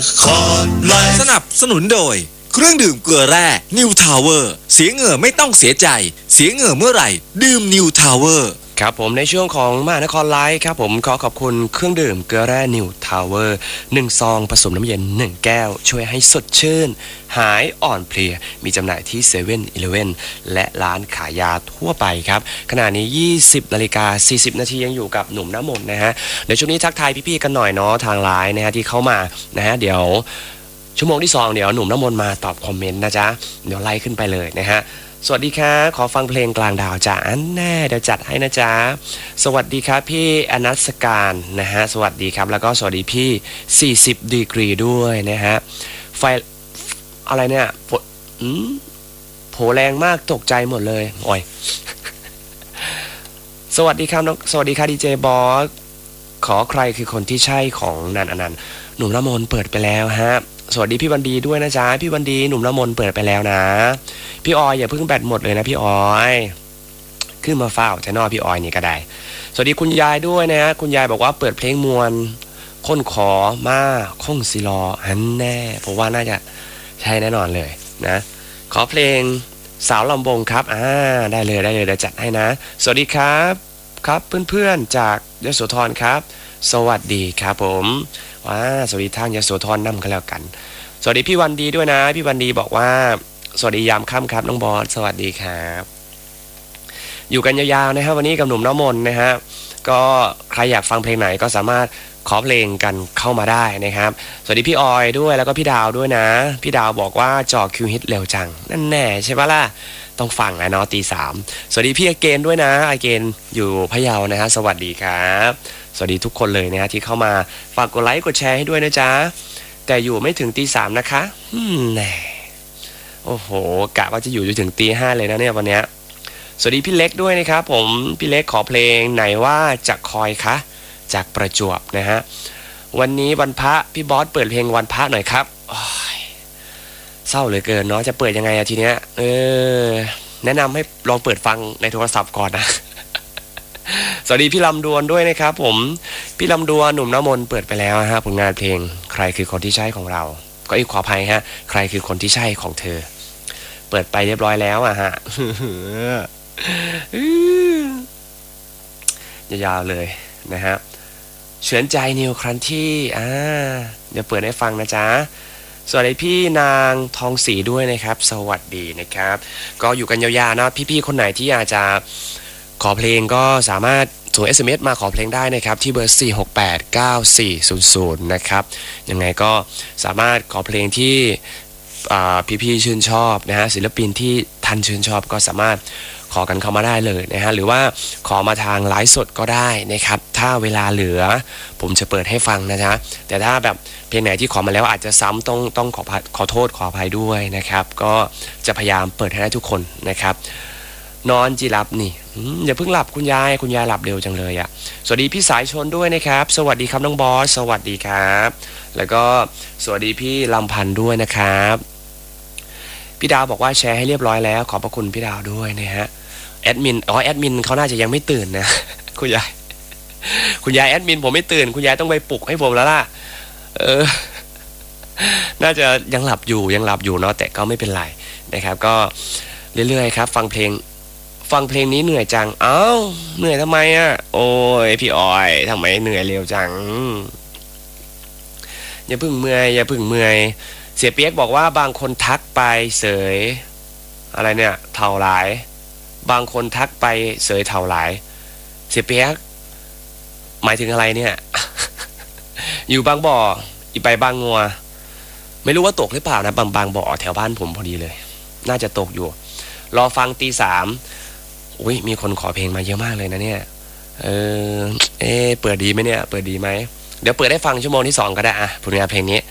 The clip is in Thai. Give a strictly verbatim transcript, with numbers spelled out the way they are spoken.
สนับสนุนโดยเครื่องดื่มเกลือแร่ New Tower เสียเหงื่อไม่ต้องเสียใจเสียเหงื่อเมื่อไหร่ดื่ม New Tower ครับผมในช่วงของมหานครไลฟ์ครับผมขอขอบคุณเครื่องดื่มเกลือแร่ New Tower หนึ่งซองผสมน้ำเย็นหนึ่งแก้วช่วยให้สดชื่นหายอ่อนเพลียมีจำหน่ายที่ เซเว่น อีเลฟเว่น และร้านขายยาทั่วไปครับขณะนี้ ยี่สิบนาฬิกาสี่สิบนาทียังอยู่กับหนุ่มน้ำมนต์นะฮะเดี๋ยวช่วงนี้ทักทายพี่ๆกันหน่อยเนาะทางไลน์นะฮะที่เข้ามานะฮะเดี๋ยวชั่วโมงที่สองเดี๋ยวหนุ่มน้ำมนต์มาตอบคอมเมนต์นะจ๊ะเดี๋ยวไล่ขึ้นไปเลยนะฮะสวัสดีครับขอฟังเพลงกลางดาวจ้าอันแน่เดี๋ยวจัดให้นะจ๊ะสวัสดีครับพี่อนัสการนะฮะสวัสดีครับแล้วก็สวัสดีพี่สี่สิบดีกรีด้วยนะฮะไฟอะไรเนี่ยฝนอืมโผแรงมากตกใจหมดเลยโอ้ย สวัสดีครับสวัสดีครับดีเจบอสขอใครคือคนที่ใช่ของนันอนันต์หนุ่มละมนเปิดไปแล้วฮะสวัสดีพี่วันดีด้วยนะจ๊ะพี่วันดีหนุ่มละมนเปิดไปแล้วนะพี่ออยอย่าเพิ่งแบตหมดเลยนะพี่ออยขึ้นมาเฝ้าจะนอพี่ออยนี่ก็ได้สวัสดีคุณยายด้วยนะฮะคุณยายบอกว่าเปิดเพลงมวลค้นขอมาคงสิรอฮันแน่ผมว่าน่าจะใช่แน่นอนเลยนะขอเพลงสาวลำบงครับอ่าได้เลยได้เลยเดี๋ยวจัดให้นะสวัสดีครับครับเพื่อนๆจากยโสธรครับสวัสดีครับผมว้าสวัสดีทางยโสธรนำกันแล้วกันสวัสดีพี่วันดีด้วยนะพี่วันดีบอกว่าสวัสดียามค่ำครับน้องบอสสวัสดีครับอยู่กันยาวๆนะครับวันนี้กับหนุ่มน้ำมนต์นะฮะก็ใครอยากฟังเพลงไหนก็สามารถขอเพลงกันเข้ามาได้นะครับสวัสดีพี่ออยด้วยแล้วก็พี่ดาวด้วยนะพี่ดาวบอกว่าจอคิวฮิตเร็วจังนั่นแน่ใช่ปะล่ะต้องฟังแล้วเนาะตีสามสวัสดีพี่อเกนด้วยนะอเกนอยู่พะเยานะฮะสวัสดีครับสวัสดีทุกคนเลยนะฮะที่เข้ามาฝากกดไลค์กดแชร์ให้ด้วยนะจ๊ะแต่อยู่ไม่ถึงตีสามนะคะอืมแน่โอ้โหกะว่าจะอยู่จนถึงตีห้าเลยนะเนี่ยวันเนี้ยสวัสดีพี่เล็กด้วยนะครับผมพี่เล็กขอเพลงไหนว่าจะคอยคะจากประจวบนะฮะวันนี้วันพระพี่บอสเปิดเพลงวันพระหน่อยครับเศร้าเหลือเกินเนาะจะเปิดยังไงอะทีเนี้ยเออแนะนำให้ลองเปิดฟังในโทรศัพท์ก่อนนะ สวัสดีพี่ลำดวนด้วยนะครับผมพี่ลำดวนหนุ่มน้ำมนต์เปิดไปแล้วฮะผลงานเพลงใครคือคนที่ใช่ของเราก็อีกขออภัยฮะใครคือคนที่ใช่ของเธอเปิดไปเรียบร้อยแล้วอะฮะ ยาวๆเลยนะฮะเฉือนใจนิวครั้นที่อ่าเดี๋ยวเปิดให้ฟังนะจ๊ะสวัสดีพี่นางทองศรีด้วยนะครับสวัสดีนะครับก็อยู่กันยาวๆนะพี่ๆคนไหนที่อยากจะขอเพลงก็สามารถส่ง เอส เอ็ม เอส มาขอเพลงได้นะครับที่เบอร์สี่ หก แปด เก้า สี่ ศูนย์ ศูนย์นะครับยังไงก็สามารถขอเพลงที่พี่ๆชื่นชอบนะฮะศิลปินที่ท่านชื่นชอบก็สามารถขอกันเข้ามาได้เลยนะฮะหรือว่าขอมาทางไลฟ์สดก็ได้นะครับถ้าเวลาเหลือผมจะเปิดให้ฟังนะจ๊ะแต่ถ้าแบบเพลงไหนที่ขอมาแล้วอาจจะซ้ำต้องต้องขอขอโทษขออภัยด้วยนะครับก็จะพยายามเปิดให้ได้ทุกคนนะครับนอนจีรับนี่อย่าเพิ่งหลับคุณยายคุณยายหลับเร็วจังเลยอะสวัสดีพี่สายชนด้วยนะครับสวัสดีครับน้องบอสสวัสดีครับแล้วก็สวัสดีพี่ลำพันธ์ด้วยนะครับพี่ดาวบอกว่าแชร์ให้เรียบร้อยแล้วขอบพระคุณพี่ดาวด้วยนะฮะแอดมินอ๋อแอดมินเขาน่าจะยังไม่ตื่นนะ คุณยายคุณยายแอดมินผมไม่ตื่นคุณยายต้องไปปลุกให้ผมแล้วล่ะเออ น่าจะยังหลับอยู่ยังหลับอยู่เนาะแต่ก็ไม่เป็นไรนะครับก็เรื่อยๆครับฟังเพลงฟังเพลงนี้เหนื่อยจังอ้าวเหนื่อยทำไมอ่ะโอ้ยพี่ออยทำไมเหนื่อยเร็วจังอย่าพึ่งเมื่อยอย่าพึ่งเมื่อยเสียเปียกบอกว่าบางคนทักไปเสยอะไรเนี่ยเท่าหลายบางคนทักไปเสยเท่าหลายเสียเปียกหมายถึงอะไรเนี่ย อยู่บางบ่ออีไปบางงัวไม่รู้ว่าตกหรือเปล่านะบางบางบ่อแถวบ้านผมพอดีเลยน่าจะตกอยู่รอฟังตีสามอุ้ยมีคนขอเพลงมาเยอะมากเลยนะเนี่ยเออเอเปิดดีไหมเนี่ยเปิดดีไหมเดี๋ยวเปิดได้ฟังชั่วโมงที่สองก็ได้อะผลงานเพลงนี้